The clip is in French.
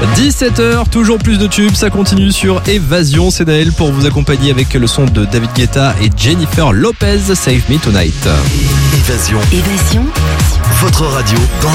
17h, toujours plus de tubes, ça continue sur Évasion. C'est Naël pour vous accompagner avec le son de David Guetta et Jennifer Lopez, Save Me Tonight. Évasion. Votre radio dans